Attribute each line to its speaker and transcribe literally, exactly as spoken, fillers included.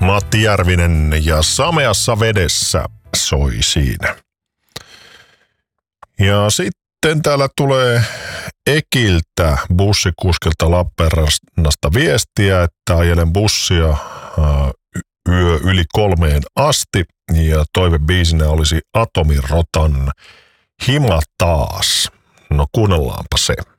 Speaker 1: Matti Järvinen ja Sameassa vedessä soi siinä. Ja sitten täällä tulee Ekiltä, bussikuskilta Lappeenrannasta viestiä, että ajelen bussia yö yli kolmeen asti ja toivebiisinä olisi Atomirotan Hima taas. No kuunnellaanpa se.